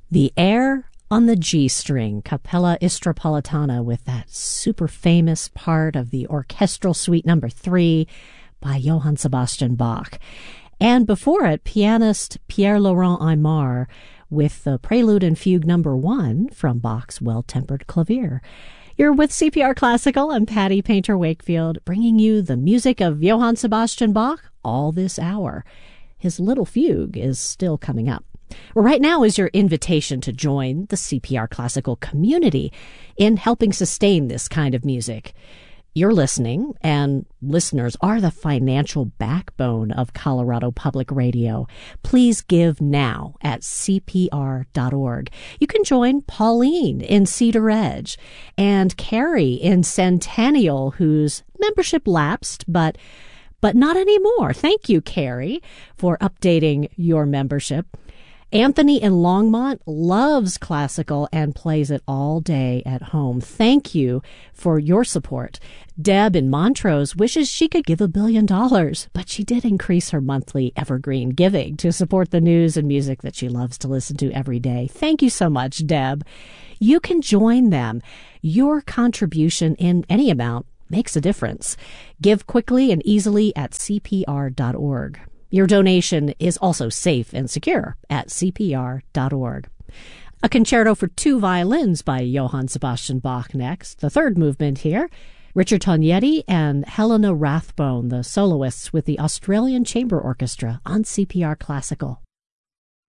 The Air on the G string, Capella Istropolitana, with that super famous part of the Orchestral Suite No. 3 by Johann Sebastian Bach. And before it, pianist Pierre-Laurent Aimard with the Prelude and Fugue No. 1 from Bach's Well-Tempered Clavier. You're with CPR Classical. I'm Patty Painter Wakefield, bringing you the music of Johann Sebastian Bach all this hour. His Little Fugue is still coming up. Well, right now is your invitation to join the CPR Classical community in helping sustain this kind of music. You're listening, and listeners are the financial backbone of Colorado Public Radio. Please give now at CPR.org. You can join Pauline in Cedar Edge and Carrie in Centennial, whose membership lapsed, but not anymore. Thank you, Carrie, for updating your membership. Anthony in Longmont loves classical and plays it all day at home. Thank you for your support. Deb in Montrose wishes she could give $1 billion, but she did increase her monthly evergreen giving to support the news and music that she loves to listen to every day. Thank you so much, Deb. You can join them. Your contribution in any amount makes a difference. Give quickly and easily at CPR.org. Your donation is also safe and secure at CPR.org. A concerto for 2 violins by Johann Sebastian Bach next, the third movement here. Richard Tognetti and Helena Rathbone, the soloists with the Australian Chamber Orchestra on CPR Classical.